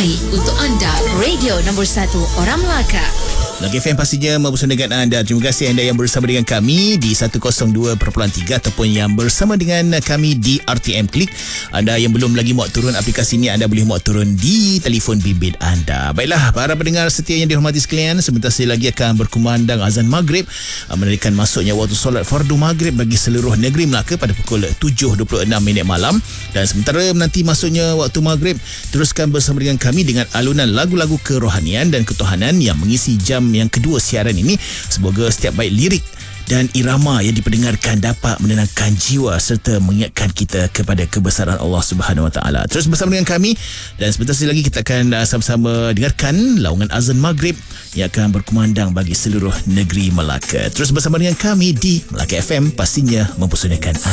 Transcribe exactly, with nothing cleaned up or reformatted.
terbaik untuk anda. Radio nombor satu orang Melaka. Lagi F M pastinya mempersona dengan anda. Terima kasih anda yang bersama dengan kami di seratus dua perpuluhan tiga ataupun yang bersama dengan kami di R T M Klik. Anda yang belum lagi muat turun aplikasi ini, anda boleh muat turun di telefon bimbit anda. Baiklah, para pendengar setia yang dihormati sekalian, sebentar lagi akan berkumandang azan maghrib, menandakan masuknya waktu solat fardu maghrib bagi seluruh negeri Melaka pada pukul tujuh dua puluh enam minit malam. Dan sementara menanti masuknya waktu maghrib, teruskan bersama dengan kami dengan alunan lagu-lagu kerohanian dan ketuhanan yang mengisi jam yang kedua siaran ini. Semoga setiap baik lirik dan irama yang diperdengarkan dapat menenangkan jiwa serta mengingatkan kita kepada kebesaran Allah Subhanahu Wa Taala. Terus bersama dengan kami dan sebentar lagi kita akan sama-sama dengarkan laungan azan maghrib yang akan berkumandang bagi seluruh negeri Melaka. Terus bersama dengan kami di Melaka F M, pastinya mempersonakan anda.